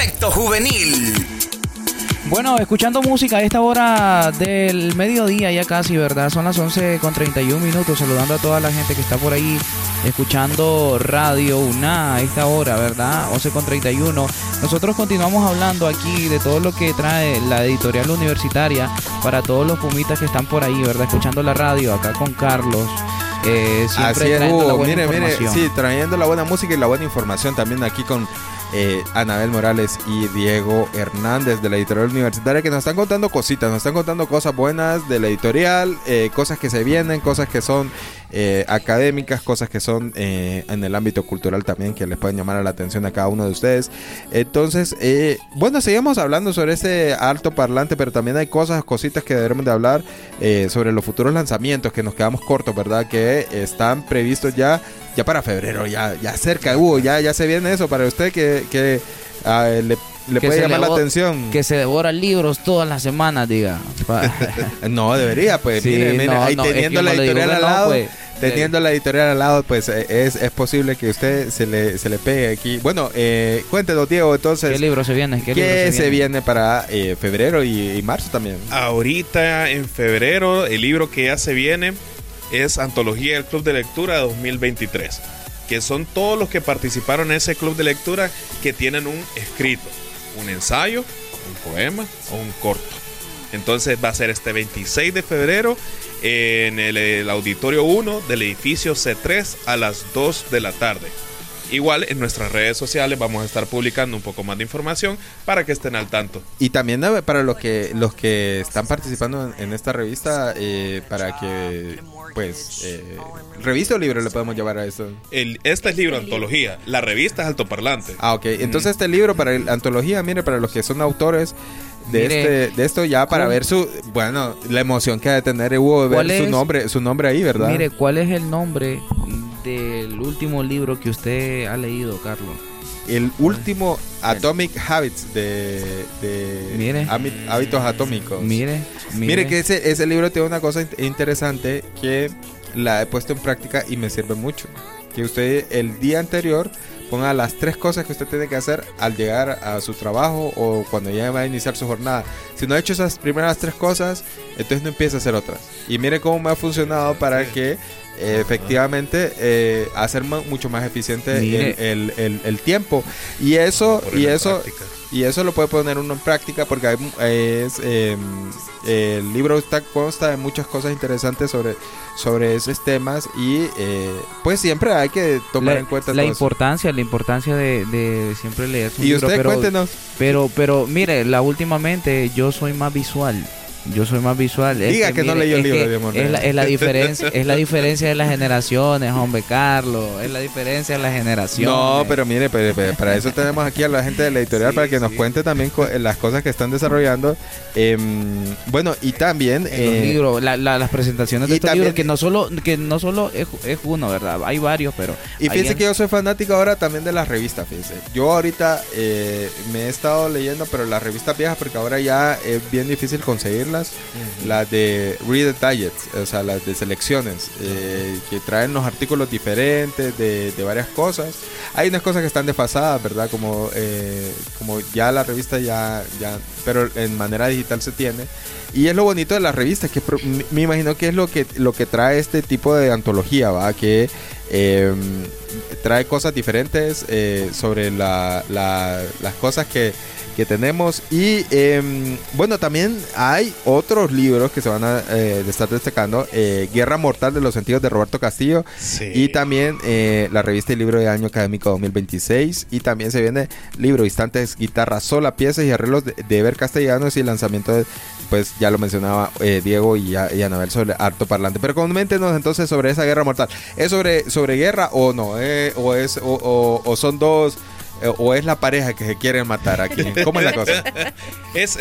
Aspecto Juvenil. Bueno, escuchando música a esta hora del mediodía ya casi, ¿verdad? Son las 11:31. Saludando a toda la gente que está por ahí escuchando Radio UNA a esta hora, ¿verdad? 11:31. Nosotros continuamos hablando aquí de todo lo que trae la editorial universitaria para todos los pumitas que están por ahí, ¿verdad? Escuchando la radio acá con Carlos. Siempre así es, trayendo la buena mire, información. sí, trayendo la buena música y la buena información también aquí con Anabel Morales y Diego Hernández de la editorial universitaria, que nos están contando cositas, nos están contando cosas buenas de la editorial, cosas que se vienen, cosas que son académicas, cosas que son en el ámbito cultural también, que les pueden llamar la atención a cada uno de ustedes. Entonces, bueno, seguimos hablando sobre ese altoparlante, pero también hay cositas que debemos de hablar sobre los futuros lanzamientos, que nos quedamos cortos, ¿verdad? Que están previstos ya para febrero, ya cerca, ya se viene eso para usted que le puede llamar la atención. Que se devora libros todas las semanas, diga. No, debería, pues, sí, mire, ahí teniendo la editorial al lado, pues, teniendo la editorial al lado, pues es posible que usted se le pegue aquí. Bueno, cuéntenos, Diego, entonces. ¿Qué libro se viene? ¿Qué se viene para febrero y marzo también? Ahorita en febrero, el libro que ya se viene es Antología del Club de Lectura 2023, que son todos los que participaron en ese club de lectura que tienen un escrito, un ensayo, un poema o un corto. Entonces va a ser este 26 de febrero en el auditorio 1 del edificio C3 a las 2 de la tarde. Igual en nuestras redes sociales vamos a estar publicando un poco más de información para que estén al tanto. Y también para los que están participando en esta revista, para que, pues, revista o libro le podemos llevar a eso. Este es libro antología, la revista es altoparlante. Ah, ok. Entonces este libro para antología, mire, para los que son autores de esto, ya para ver la emoción que ha de tener Hugo, de ver su nombre ahí, ¿verdad? Mire, ¿cuál es el nombre del último libro que usted ha leído, Carlos? El último, Atomic Habits, de hábitos atómicos. Mire que ese libro tiene una cosa interesante que la he puesto en práctica y me sirve mucho. Que usted el día anterior ponga las 3 cosas que usted tiene que hacer al llegar a su trabajo o cuando ya va a iniciar su jornada. Si no ha hecho esas primeras 3 cosas, entonces no empieza a hacer otras. Y mire cómo me ha funcionado para que efectivamente hacer mucho más eficiente el tiempo. Y eso lo puede poner uno en práctica, porque el libro consta de muchas cosas interesantes sobre esos temas, y pues siempre hay que tomar en cuenta la importancia de siempre leer su libro. Y usted cuéntenos. Pero mire, últimamente yo soy más visual. Diga que no leyó el libro de Monreal. Es la diferencia de las generaciones, hombre, Carlos. Es la diferencia de las generaciones. No, pero mire, para eso tenemos aquí a la gente de la editorial, para que nos cuente también las cosas que están desarrollando. Bueno, y también los libros, las presentaciones de estos libros, que no solo es uno, ¿verdad? Hay varios, pero. Y fíjese que yo soy fanático ahora también de las revistas, fíjese. Yo ahorita me he estado leyendo, pero las revistas viejas, porque ahora ya es bien difícil conseguirlas. Las de Reader Digest, o sea, las de selecciones, que traen los artículos diferentes de varias cosas. Hay unas cosas que están desfasadas, ¿verdad? Como ya la revista ya, pero en manera digital se tiene. Y es lo bonito de las revistas, que me imagino que es lo que trae este tipo de antología, ¿va? Que trae cosas diferentes sobre las cosas que tenemos. Y bueno, también hay otros libros que se van a estar destacando. Guerra Mortal de los Sentidos, de Roberto Castillo. Sí. Y también la revista y libro de año académico 2026. Y también se viene libro, instantes, guitarra sola, piezas y arreglos de Eber Castellanos, y lanzamiento de, pues ya lo mencionaba Diego y Anabel, sobre altoparlante. Pero coméntenos entonces sobre esa Guerra Mortal. ¿Es sobre guerra o no? ¿O son dos? ¿O es la pareja que se quieren matar aquí? ¿Cómo es la cosa? Es